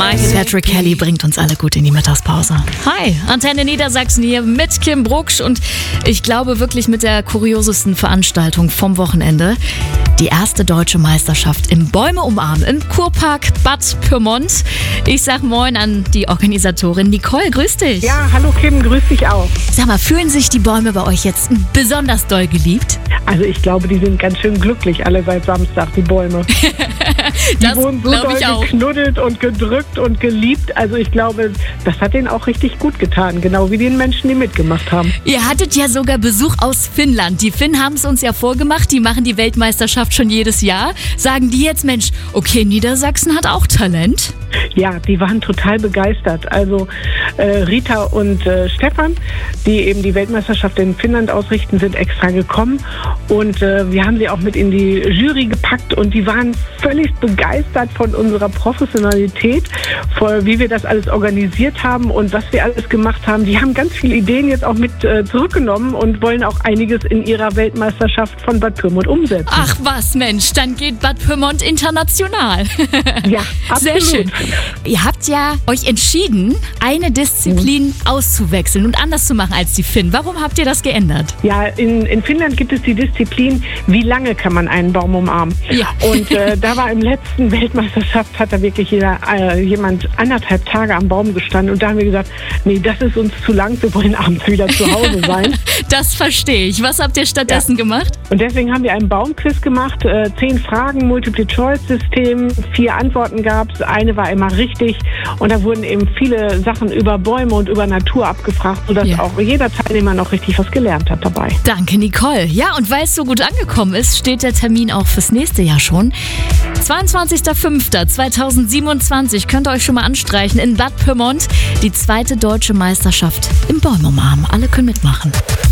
Michael Patrick Kelly bringt uns alle gut in die Mittagspause. Hi, Antenne Niedersachsen hier mit Kim Brucksch und ich glaube wirklich mit der kuriosesten Veranstaltung vom Wochenende. Die erste deutsche Meisterschaft im Bäume umarmen im Kurpark Bad Pyrmont. Ich sag moin an die Organisatorin Nicole, grüß dich. Ja, hallo Kim, grüß dich auch. Sag mal, fühlen sich die Bäume bei euch jetzt besonders doll geliebt? Also ich glaube, die sind ganz schön glücklich alle seit Samstag, die Bäume. Die wurden so doll geknuddelt und gedrückt und geliebt. Also ich glaube, das hat denen auch richtig gut getan. Genau wie den Menschen, die mitgemacht haben. Ihr hattet ja sogar Besuch aus Finnland. Die Finnen haben es uns ja vorgemacht. Die machen die Weltmeisterschaft schon jedes Jahr. Sagen die jetzt, Mensch, okay, Niedersachsen hat auch Talent? Ja, die waren total begeistert. Also Rita und Stefan, die eben die Weltmeisterschaft in Finnland ausrichten, sind extra gekommen. Und wir haben sie auch mit in die Jury gepackt und die waren völlig begeistert von unserer Professionalität, wie wir das alles organisiert haben und was wir alles gemacht haben. Die haben ganz viele Ideen jetzt auch mit zurückgenommen und wollen auch einiges in ihrer Weltmeisterschaft von Bad Pyrmont umsetzen. Ach was, Mensch, dann geht Bad Pyrmont international. Ja, absolut. Sehr schön. Ihr habt ja euch entschieden, eine Disziplin auszuwechseln und anders zu machen als die Finnen. Warum habt ihr das geändert? Ja, in Finnland gibt es die Disziplin, wie lange kann man einen Baum umarmen? Ja. Und da war im letzten Weltmeisterschaft, hat da wirklich jemand 1,5 Tage am Baum gestanden. Und da haben wir gesagt, nee, das ist uns zu lang, wir wollen abends wieder zu Hause sein. Das verstehe ich. Was habt ihr stattdessen gemacht? Und deswegen haben wir einen Baumquiz gemacht, 10 Fragen, Multiple-Choice-System, 4 Antworten gab es, eine war immer richtig. Und da wurden eben viele Sachen über Bäume und über Natur abgefragt, sodass auch jeder Teilnehmer noch richtig was gelernt hat dabei. Danke, Nicole. Ja, und weil es so gut angekommen ist, steht der Termin auch fürs nächste Jahr schon. 22.05.2027 könnt ihr euch schon mal anstreichen in Bad Pyrmont. Die 2. deutsche Meisterschaft im Bäume umarmen. Alle können mitmachen.